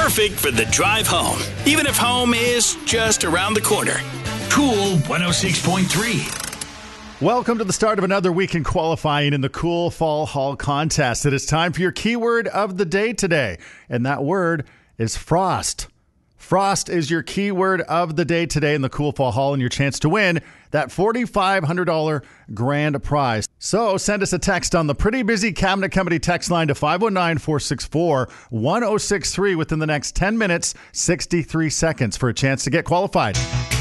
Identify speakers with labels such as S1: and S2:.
S1: perfect for the drive home, even if home is just around the corner. Cool 106.3.
S2: Welcome to the start of another week in qualifying in the Cool Fall Hall contest. It is time for your keyword of the day today, and that word is frost. Frost is your keyword of the day today in the Cool Fall Hall, and your chance to win that $4,500 grand prize. So send us a text on the Pretty Busy Cabinet Company text line to 519-464-1063 within the next 10 minutes, 63 seconds for a chance to get qualified.